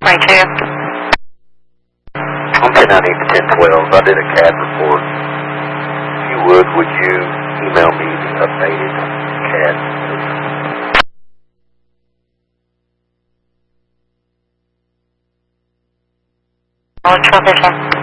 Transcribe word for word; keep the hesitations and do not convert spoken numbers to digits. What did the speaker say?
Right here. I'm ten ninety to ten twelve. I did a C A D report. If you would, would you email me the updated C A D? Oh, trouble, sir.